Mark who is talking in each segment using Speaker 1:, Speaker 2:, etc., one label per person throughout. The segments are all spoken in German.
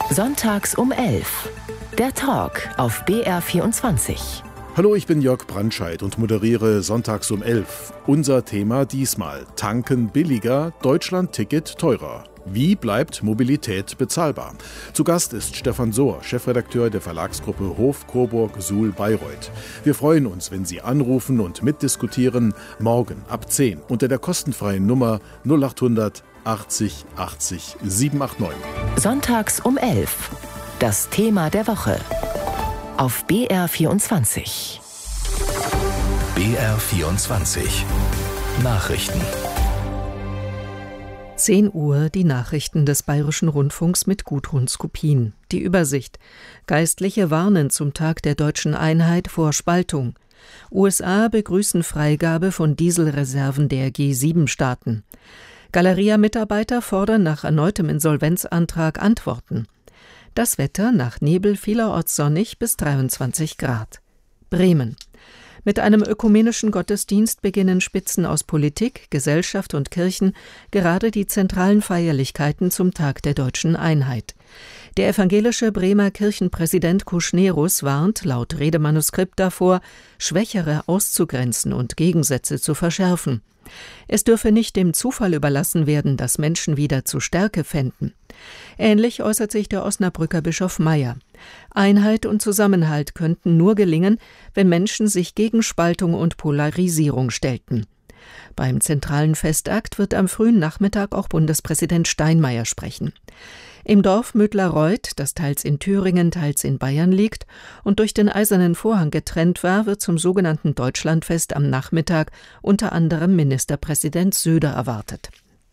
Speaker 1: Sonntags um 11. Der Talk auf BR24.
Speaker 2: Hallo, ich bin Jörg Brandscheid und moderiere Sonntags um 11. Unser Thema diesmal: Tanken billiger, Deutschland-Ticket teurer. Wie bleibt Mobilität bezahlbar? Zu Gast ist Stefan Sohr, Chefredakteur der Verlagsgruppe Hof Coburg Suhl Bayreuth. Wir freuen uns, wenn Sie anrufen und mitdiskutieren. Morgen ab 10 unter der kostenfreien Nummer 0800 80 80 789.
Speaker 1: Sonntags um 11. Das Thema der Woche auf BR24.
Speaker 3: BR24 Nachrichten.
Speaker 4: 10 Uhr die Nachrichten des Bayerischen Rundfunks mit Gudrun Skopin. Die Übersicht. Geistliche warnen zum Tag der deutschen Einheit vor Spaltung. USA begrüßen Freigabe von Dieselreserven der G7-Staaten. Galeria-Mitarbeiter fordern nach erneutem Insolvenzantrag Antworten. Das Wetter: nach Nebel vielerorts sonnig bis 23 Grad. Bremen. Mit einem ökumenischen Gottesdienst beginnen Spitzen aus Politik, Gesellschaft und Kirchen gerade die zentralen Feierlichkeiten zum Tag der deutschen Einheit. Der evangelische Bremer Kirchenpräsident Kuschnerus warnt laut Redemanuskript davor, Schwächere auszugrenzen und Gegensätze zu verschärfen. Es dürfe nicht dem Zufall überlassen werden, dass Menschen wieder zu Stärke fänden. Ähnlich äußert sich der Osnabrücker Bischof Meyer. Einheit und Zusammenhalt könnten nur gelingen, wenn Menschen sich gegen Spaltung und Polarisierung stellten. Beim zentralen Festakt wird am frühen Nachmittag auch Bundespräsident Steinmeier sprechen. Im Dorf Mödlareuth, das teils in Thüringen, teils in Bayern liegt und durch den Eisernen Vorhang getrennt war, wird zum sogenannten Deutschlandfest am Nachmittag unter anderem Ministerpräsident Söder erwartet.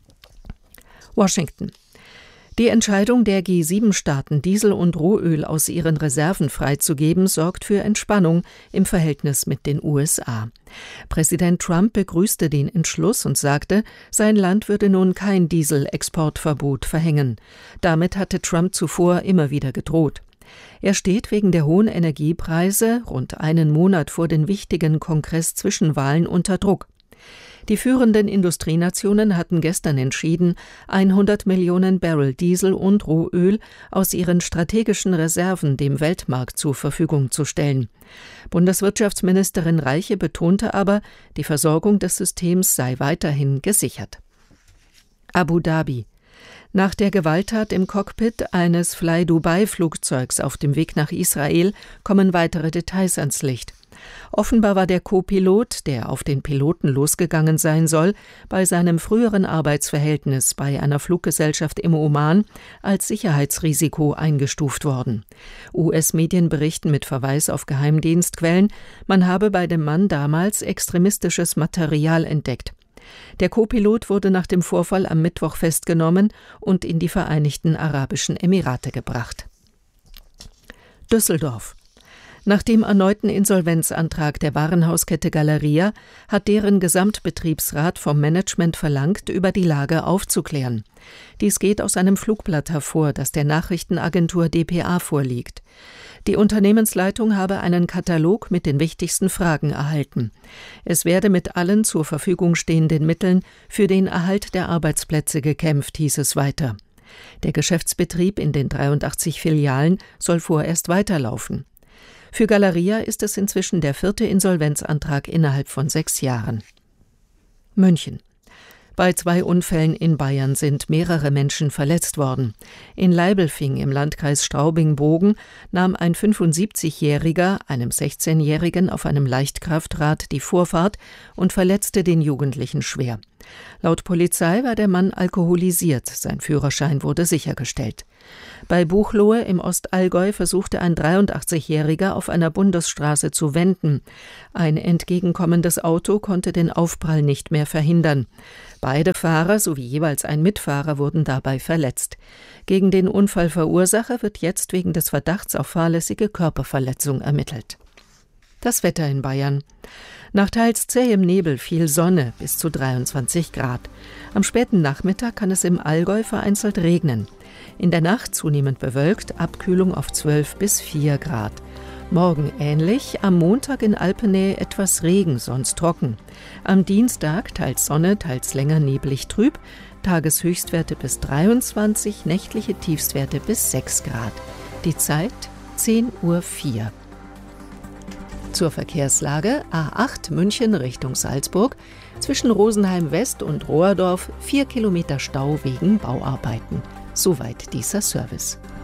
Speaker 4: Washington. Die Entscheidung der G7-Staaten, Diesel und Rohöl aus ihren Reserven freizugeben, sorgt für Entspannung im Verhältnis mit den USA. Präsident Trump begrüßte den Entschluss und sagte, sein Land würde nun kein Dieselexportverbot verhängen. Damit hatte Trump zuvor immer wieder gedroht. Er steht wegen der hohen Energiepreise rund einen Monat vor den wichtigen Kongress-Zwischenwahlen unter Druck. Die führenden Industrienationen hatten gestern entschieden, 100 Millionen Barrel Diesel und Rohöl aus ihren strategischen Reserven dem Weltmarkt zur Verfügung zu stellen. Bundeswirtschaftsministerin Reiche betonte aber, die Versorgung des Systems sei weiterhin gesichert. Abu Dhabi. Nach der Gewalttat im Cockpit eines Fly-Dubai-Flugzeugs auf dem Weg nach Israel kommen weitere Details ans Licht. Offenbar war der Co-Pilot, der auf den Piloten losgegangen sein soll, bei seinem früheren Arbeitsverhältnis bei einer Fluggesellschaft im Oman als Sicherheitsrisiko eingestuft worden. US-Medien berichten mit Verweis auf Geheimdienstquellen, man habe bei dem Mann damals extremistisches Material entdeckt. Der Co-Pilot wurde nach dem Vorfall am Mittwoch festgenommen und in die Vereinigten Arabischen Emirate gebracht. Düsseldorf. Nach dem erneuten Insolvenzantrag der Warenhauskette Galeria hat deren Gesamtbetriebsrat vom Management verlangt, über die Lage aufzuklären. Dies geht aus einem Flugblatt hervor, das der Nachrichtenagentur dpa vorliegt. Die Unternehmensleitung habe einen Katalog mit den wichtigsten Fragen erhalten. Es werde mit allen zur Verfügung stehenden Mitteln für den Erhalt der Arbeitsplätze gekämpft, hieß es weiter. Der Geschäftsbetrieb in den 83 Filialen soll vorerst weiterlaufen. Für Galeria ist es inzwischen der 4. Insolvenzantrag innerhalb von 6 Jahren. München. Bei 2 Unfällen in Bayern sind mehrere Menschen verletzt worden. In Leibelfing im Landkreis Straubing-Bogen nahm ein 75-Jähriger einem 16-Jährigen auf einem Leichtkraftrad die Vorfahrt und verletzte den Jugendlichen schwer. Laut Polizei war der Mann alkoholisiert, sein Führerschein wurde sichergestellt. Bei Buchloe im Ostallgäu versuchte ein 83-Jähriger auf einer Bundesstraße zu wenden. Ein entgegenkommendes Auto konnte den Aufprall nicht mehr verhindern. Beide Fahrer sowie jeweils ein Mitfahrer wurden dabei verletzt. Gegen den Unfallverursacher wird jetzt wegen des Verdachts auf fahrlässige Körperverletzung ermittelt. Das Wetter in Bayern. Nach teils zähem Nebel viel Sonne bis zu 23 Grad. Am späten Nachmittag kann es im Allgäu vereinzelt regnen. In der Nacht zunehmend bewölkt, Abkühlung auf 12 bis 4 Grad. Morgen ähnlich, am Montag in Alpennähe etwas Regen, sonst trocken. Am Dienstag teils Sonne, teils länger neblig trüb, Tageshöchstwerte bis 23, nächtliche Tiefstwerte bis 6 Grad. Die Zeit 10:04 Uhr. Zur Verkehrslage: A8 München Richtung Salzburg. Zwischen Rosenheim West und Rohrdorf 4 Kilometer Stau wegen Bauarbeiten. Soweit dieser Service.